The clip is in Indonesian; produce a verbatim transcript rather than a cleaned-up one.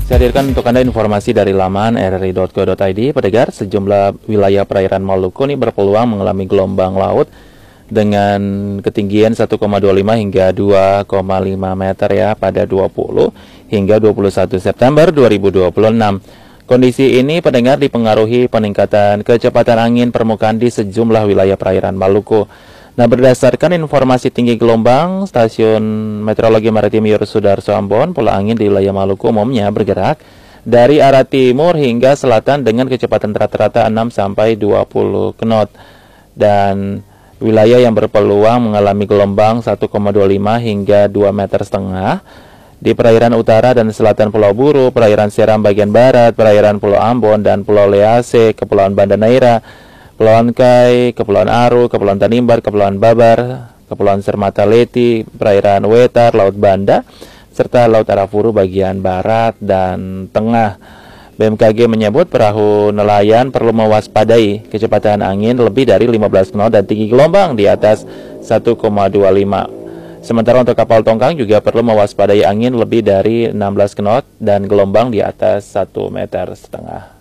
Saya hadirkan untuk Anda informasi dari laman r r i titik co titik i d. Pendengar, sejumlah wilayah perairan Maluku ini berpeluang mengalami gelombang laut dengan ketinggian satu koma dua lima hingga dua koma lima meter ya pada dua puluh hingga dua puluh satu September dua ribu dua puluh enam. Kondisi ini pendengar dipengaruhi peningkatan kecepatan angin permukaan di sejumlah wilayah perairan Maluku. Nah, berdasarkan informasi tinggi gelombang, Stasiun Meteorologi Maritim Yor Sudarso Ambon, pola angin di wilayah Maluku umumnya bergerak dari arah timur hingga selatan dengan kecepatan rata-rata enam sampai dua puluh knot. Dan wilayah yang berpeluang mengalami gelombang satu koma dua lima hingga dua meter setengah di perairan utara dan selatan Pulau Buru, perairan Seram bagian barat, perairan Pulau Ambon dan Pulau Lease, Kepulauan Banda Neira, Kepulauan Kai, Kepulauan Aru, Kepulauan Tanimbar, Kepulauan Babar, Kepulauan Sermata Leti, perairan Wetar, Laut Banda, serta Laut Arafuru bagian barat dan tengah. B M K G menyebut perahu nelayan perlu mewaspadai kecepatan angin lebih dari lima belas knot dan tinggi gelombang di atas satu koma dua lima. Sementara untuk kapal tongkang juga perlu mewaspadai angin lebih dari enam belas knot dan gelombang di atas satu meter setengah.